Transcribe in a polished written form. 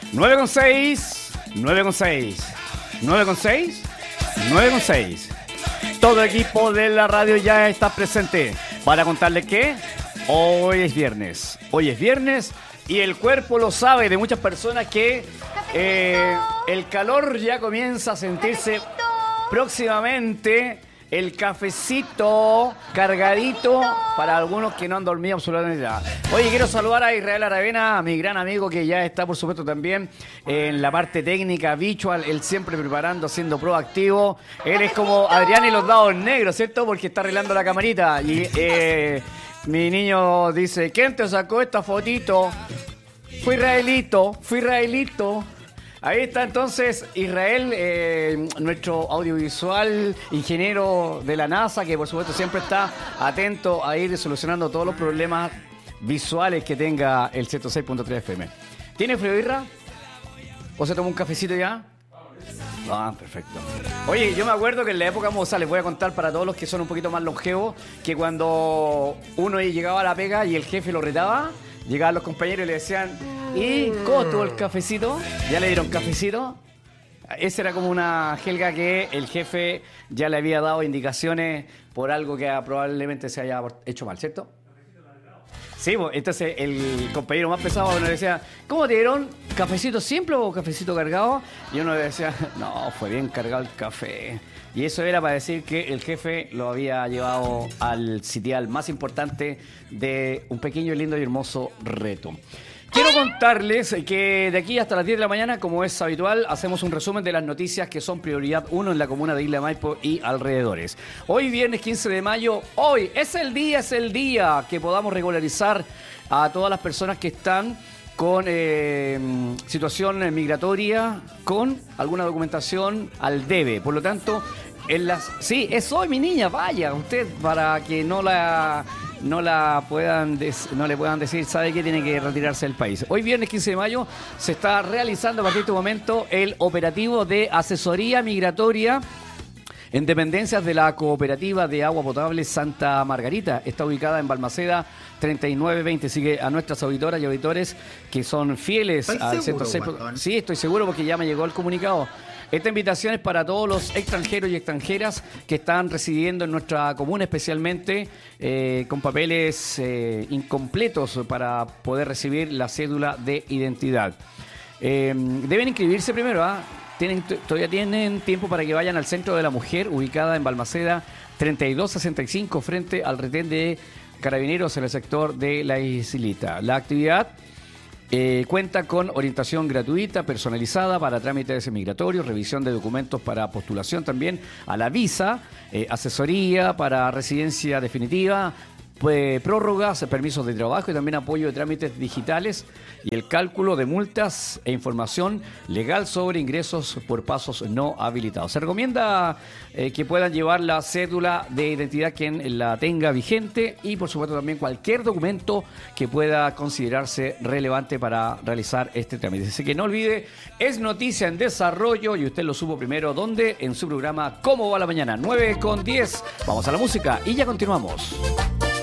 9,6, 9,6, 9,6, 9,6. Todo el equipo de la radio ya está presente para contarles que hoy es viernes. Hoy es viernes y el cuerpo lo sabe de muchas personas que el calor ya comienza a sentirse próximamente. El cafecito cargadito para algunos que no han dormido absolutamente nada. Oye, quiero saludar a Israel Aravena, a mi gran amigo que ya está, por supuesto, también en la parte técnica, visual, él siempre preparando, siendo proactivo. Él es como Adrián y los dados negros, ¿cierto? Porque está arreglando la camarita. Y mi niño dice, ¿quién te sacó esta fotito? Fui Israelito. Ahí está entonces Israel, nuestro audiovisual ingeniero de la NASA, que por supuesto siempre está atento a ir solucionando todos los problemas visuales que tenga el 106.3 FM. ¿Tiene frío, Irra? ¿O se toma un cafecito ya? Ah, perfecto. Oye, yo me acuerdo que en la época Mozart, les voy a contar para todos los que son un poquito más longevos, que cuando uno llegaba a la pega y el jefe lo retaba, llegaban los compañeros y le decían, ¿y cómo estuvo el cafecito? ¿Ya le dieron cafecito? Esa era como una jelga que el jefe ya le había dado indicaciones por algo que probablemente se haya hecho mal, ¿cierto? Sí, pues, entonces el compañero más pesado nos decía, ¿cómo te dieron? ¿Cafecito simple o cafecito cargado? Y uno le decía, no, fue bien cargado el café. Y eso era para decir que el jefe lo había llevado al sitial más importante de un pequeño, lindo y hermoso reto. Quiero contarles que de aquí hasta las 10 de la mañana, como es habitual, hacemos un resumen de las noticias que son prioridad 1 en la comuna de Isla de Maipo y alrededores. Hoy, viernes 15 de mayo, hoy es el día que podamos regularizar a todas las personas que están con situación migratoria, con alguna documentación al debe. Por lo tanto, sí, es hoy, mi niña, vaya, usted, para que no le puedan decir, sabe que tiene que retirarse del país. Hoy viernes 15 de mayo se está realizando a partir de este momento el operativo de asesoría migratoria en dependencias de la Cooperativa de Agua Potable Santa Margarita. Está ubicada en Balmaceda 3920. Sigue a nuestras auditoras y auditores que son fieles al 106. Sí, estoy seguro porque ya me llegó el comunicado. Esta invitación es para todos los extranjeros y extranjeras que están residiendo en nuestra comuna, especialmente con papeles incompletos para poder recibir la cédula de identidad. Deben inscribirse primero, ¿ah? Todavía tienen tiempo para que vayan al Centro de la Mujer, ubicada en Balmaceda 3265, frente al retén de Carabineros en el sector de la Islita. La actividad cuenta con orientación gratuita, personalizada para trámites migratorios, revisión de documentos para postulación también a la visa, asesoría para residencia definitiva, prórrogas, permisos de trabajo y también apoyo de trámites digitales y el cálculo de multas e información legal sobre ingresos por pasos no habilitados. Se recomienda que puedan llevar la cédula de identidad quien la tenga vigente y por supuesto también cualquier documento que pueda considerarse relevante para realizar este trámite. Así que no olvide, es noticia en desarrollo y usted lo supo primero, ¿dónde? En su programa ¿Cómo va la mañana? 9:10. Vamos a la música y ya continuamos.